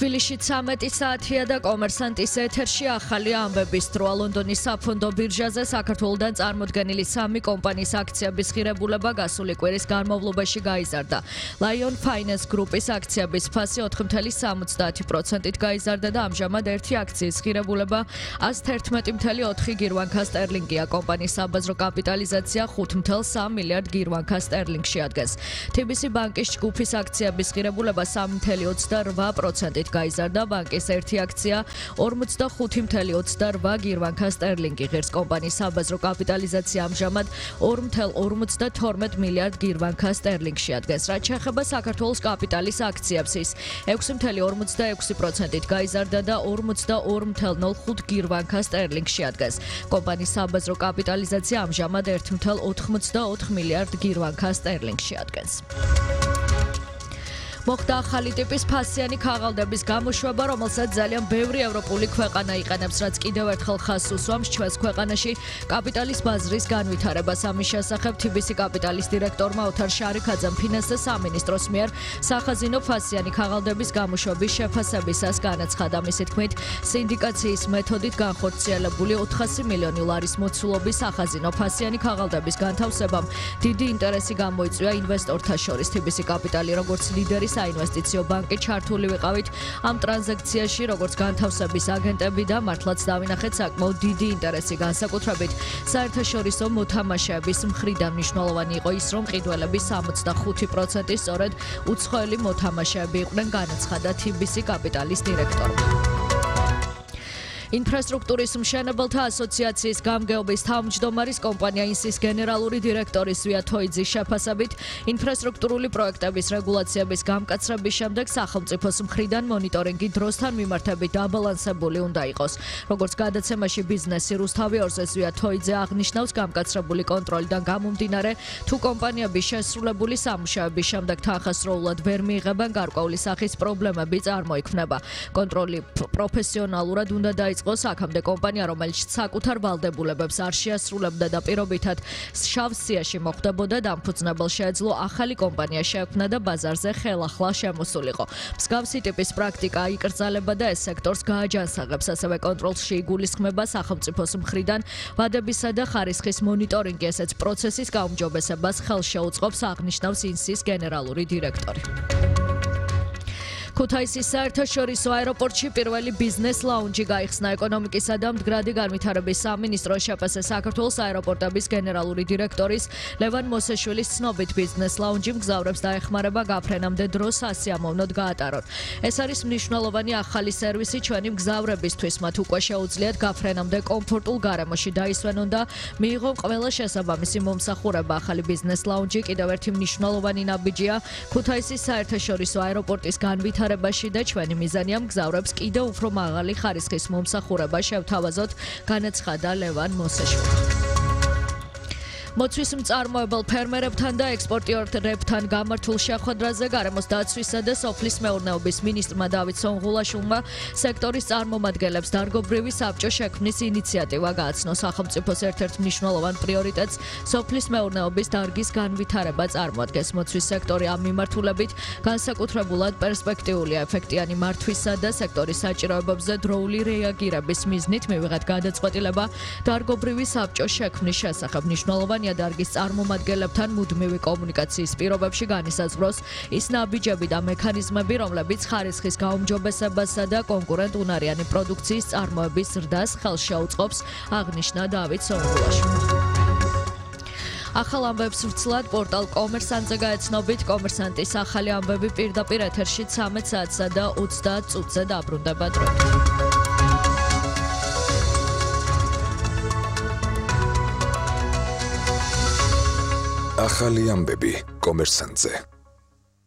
თბილისში 13 საათია და კომერსანტის ეთერში ახალი ამბების დროა. ლონდონის საფონდო ბირჟაზე საქართველოდან წარმოდგენილი 3 კომპანიის აქციების ღირებულება გასული კვირის განმავლობაში გაიზარდა. Lion Finance Group-ის აქციების ფასი 4.70%-ით გაიზარდა და ამჟამად ერთი აქციის ღირებულება 111.4 გირვანქა სტერლინგია. კომპანიის საბაზრო კაპიტალიზაცია 5.3 მილიარდ გირვანქა სტერლინგში ადგეს. TBC ბანკის ჯგუფის აქციების ღირებულება 3.28%-ით გაიზარდა. ბანკის ერთი აქცია 45.28 გირვანქა სტერლინგი ღირს. კომპანიის საბაზრო კაპიტალიზაცია ამჟამად 2.52 მილიარდ გირვანქა სტერლინგში ადგეს. რაც შეეხება საქართველოს კაპიტალის აქციებს, ის 6.46%-ით გაიზარდა და 42.05 გირვანქა სტერლინგში ადგეს. კომპანიის საბაზრო კაპიტალიზაცია ამჟამად 1.84 მილიარდ გირვანქა სტერლინგში ადგეს. მოხდა ახალი ტიპის ფასიანი ქაღალდების გამოშვება, რომელსაც ძალიან ბევრი ევროპული ქვეყანა იყენებს, რაც კიდევ ერთხელ ხაზს უსვამს ჩვენს ქვეყანაში კაპიტალის ბაზრის განვითარებას. ამის შესახებ TBC კაპიტალის დირექტორმა ოთარ შარიქაძემ ფინანსთა სამინისტროს მიერ სახაზინო ფასიანი ქაღალდების გამოშვების შეფასებისას განაცხადა. მისი თქმით, სინდიკაციის მეთოდით განხორციელებული 400 მილიონი ლარის მოცულობის სახაზინო ფასიანი ქაღალდების განთავსებამ დიდი ინტერესი გამოიწვია ინვესტორთა შორის. TBC კაპიტალი როგორც ლიდერი საინვესტიციო ბანკი ჩართული ვიყავით ამ ტრანზაქციაში როგორც განთავსების აგენტები და მართლაც დავინახეთ საკმაოდ დიდი ინტერესი განსაკუთრებით საერთაშორისო მოთამაშეების მხრიდან. მნიშვნელოვანი იყო ის, რომ ყიდველების 65% სწორედ უცხოელი მოთამაშეები იყვნენ, განაცხადა TBC კაპიტალის დირექტორმა. ინფრასტრუქტურის მშენებელთა ასოციაციის გამგეობის თავმჯდომარის კომპანია ინსის გენერალური დირექტორის ზვია თოიძის შეფასებით, ინფრასტრუქტურული პროექტების რეგულაციების გამკაცრების შემდეგ სახელმწიფოს მხრიდან მონიტორინგი დროსთან მიმართებით დაბალანსებული უნდა იყოს. როგორც გადაცემაში ბიზნესი რუსთავი 2-ზე ზვია თოიძე აღნიშნავს, გამკაცრებული კონტროლიდან გამომდინარე, თუ კომპანიები შესრულებული სამუშაოების შემდეგ თანხასროულად ვერ მიიღებენ, გარკვეული სახის პრობლემები წარმოიქმნება. კონტროლი პროფესიონალურად უნდა დაიწყოს აქამდე კომპანია, რომელიც საკუთარ ვალდებულებებს არ შეასრულებდა და პირობითად შავ სიაში მოხვდებოდა, დამფუძნებელ შეეძლო ახალი კომპანია შეექმნა და ბაზარზე ხელახლა შემოსულიყო. მსგავსი ტიპის პრაქტიკა იკრძალება და ეს სექტორს გააჯანსაღებს. ასევე კონტროლში იგულისხმება სახელმწიფოს მხრიდან ვადებისა და ხარისხის მონიტორინგი, ესეც პროცესის გაუმჯობესებას ხელს შეუწყობს, აღნიშნავს ინსის გენერალური დირექტორი. ქუთაისის საერთაშორისო აეროპორტში პირველი ბიზნეს ლაუნჯი გაიხსნა. ეკონომიკისა და მდგრადი განვითარების სამინისტროს შეფასე საქართველოს აეროპორტების გენერალური დირექტორის ლევან მოსეშვილის ცნობით, ბიზნეს ლაუნჯი მგზავრებს დაეხმარება გაფრენამდე დრო სასიამოვნოდ გაატარონ. ეს არის მნიშვნელოვანი ახალი სერვისი ჩვენი მგზავრებისთვის. მათ უკვე შეუძლიათ გაფრენამდე კომფორტულ გარემოში დაისვენონ და მიიღონ ყველა შესაბამისი მომსახურება. ახალი ბიზნეს ლაუნჯი კიდევ ერთი მნიშვნელოვანი ნაბიჯია ქუთაისის საერთაშორისო აეროპორტის განვითარებაში და ჩვენი მიზანია მგზავრებს კიდევ უფრო მაღალი ხარისხის მომსახურება შევთავაზოთ, განაცხადა ლევან მოსეშვილი. მოცვის მწარმოებელ ფერმერებთან და ექსპორტიორებთან გამართულ შეხვედრაზე გარემოს დაცვისა და სოფლის მეურნეობის მინისტრმა დავით სონღულაშვილმა სექტორის წარმომადგენლებს დარგობრივი საბჭო შექმნის ინიციატივა გააცნო. სახელმწიფოს ერთ-ერთ მნიშვნელოვან პრიორიტეტს სოფლის მეურნეობის დარგის განვითარება წარმოადგენს. მოცვის სექტორი ამ მიმართულებით განსაკუთრებულად პერსპექტიულია. ეფექტიანი მართვისა და სექტორის საჭიროებებზე დროული რეაგირების მიზნით მივიღეთ გადაწყვეტილება დარგობრივი საბჭო შექმნის შესახებ. მნიშვნელოვანი დარგის წარმომადგენლებთან მუდმივი კომუნიკაციის პირობებში განისაზღვროს ის ნაბიჯები და მექანიზმები, რომლებიც ხარისხის გაუმჯობესებასა და კონკურენტუნარიანი პროდუქციის წარმოების ზრდას ხელს შეუწყობს, აღნიშნა დავით სონღულაშვილი. ახალ ამბებს ვრცლად პორტალ კომერსანტზე გაეცნობით. კომერსანტის ახალი ამბები პირდაპირ ეთერში 13 საათსა და 30 წუთზე დაბრუნდება დრო. ახალი ამბები კომერსანტზე.